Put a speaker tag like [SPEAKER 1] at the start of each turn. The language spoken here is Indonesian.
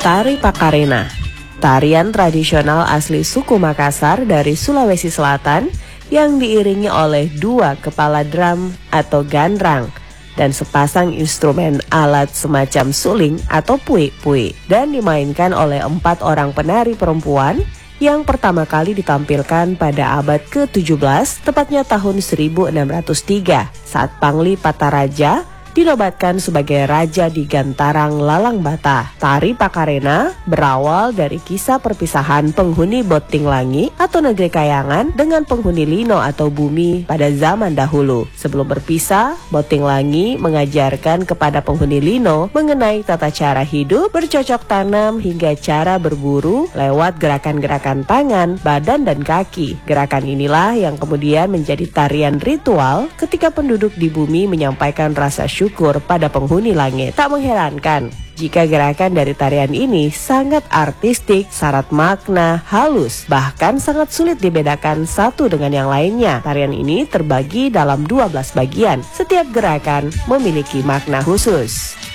[SPEAKER 1] Tari Pakarena, tarian tradisional asli suku Makassar dari Sulawesi Selatan yang diiringi oleh dua kepala drum atau gandrang dan sepasang instrumen alat semacam suling atau pui-pui, dan dimainkan oleh 4 orang penari perempuan yang pertama kali ditampilkan pada abad ke-17, tepatnya tahun 1603 saat Pangli Pataraja dinobatkan sebagai raja di Gantarang Lalang Bata. Tari Pakarena berawal dari kisah perpisahan penghuni Boting Langi atau negeri kayangan dengan penghuni Lino atau bumi pada zaman dahulu. Sebelum berpisah, Boting Langi mengajarkan kepada penghuni Lino mengenai tata cara hidup, bercocok tanam hingga cara berburu lewat gerakan-gerakan tangan, badan, dan kaki. Gerakan inilah yang kemudian menjadi tarian ritual ketika penduduk di bumi menyampaikan rasa syukur pada penghuni langit. Tak mengherankan jika gerakan dari tarian ini sangat artistik, syarat makna, halus, bahkan sangat sulit dibedakan satu dengan yang lainnya. Tarian ini terbagi dalam 12 bagian. Setiap gerakan memiliki makna khusus.